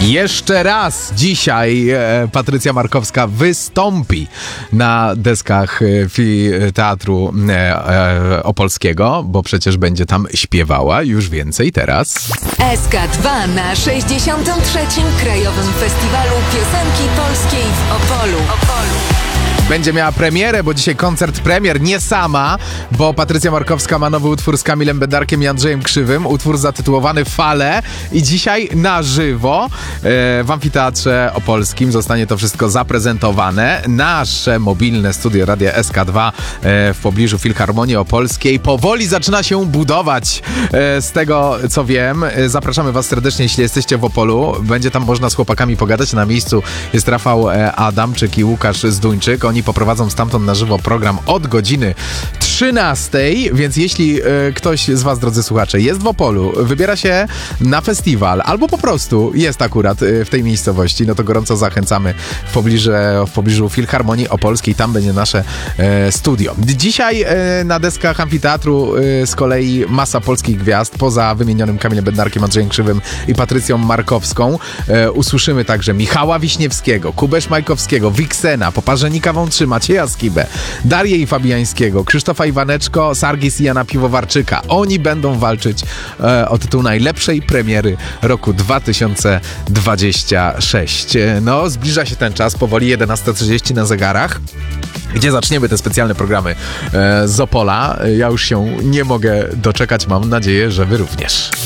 Jeszcze raz dzisiaj Patrycja Markowska wystąpi na deskach Teatru Opolskiego, bo przecież będzie tam śpiewała. Już więcej teraz. SK2 na 63. Krajowym Festiwalu Piosenki Polskiej w Opolu. Będzie miała premierę, bo dzisiaj koncert premier, nie sama, bo Patrycja Markowska ma nowy utwór z Kamilem Bednarkiem i Andrzejem Krzywym, utwór zatytułowany Fale, i dzisiaj na żywo w Amfiteatrze Opolskim zostanie to wszystko zaprezentowane. Nasze mobilne studio Radia SK2 w pobliżu Filharmonii Opolskiej powoli zaczyna się budować. Z tego co wiem, zapraszamy was serdecznie, jeśli jesteście w Opolu. Będzie tam można z chłopakami pogadać. Na miejscu jest Rafał Adamczyk i Łukasz Zduńczyk. Oni poprowadzą stamtąd na żywo program od godziny 13, więc jeśli ktoś z was, drodzy słuchacze, jest w Opolu, wybiera się na festiwal, albo po prostu jest akurat w tej miejscowości, no to gorąco zachęcamy w pobliżu Filharmonii Opolskiej, tam będzie nasze studio. Dzisiaj na deskach Amfiteatru z kolei masa polskich gwiazd, poza wymienionym Kamilem Bednarkiem, Andrzejem Krzywym i Patrycją Markowską. Usłyszymy także Michała Wiśniewskiego, Kubę Szmajkowskiego, Wiksena, Poparzenika Wątrzy, Macieja Skibę, Darię i Fabiańskiego, Krzysztofa Iwaneczko, Sargis i Jana Piwowarczyka. Oni będą walczyć o tytuł najlepszej premiery roku 2026. No, zbliża się ten czas, powoli 11:30 na zegarach, gdzie zaczniemy te specjalne programy z Opola. Ja już się nie mogę doczekać, mam nadzieję, że wy również.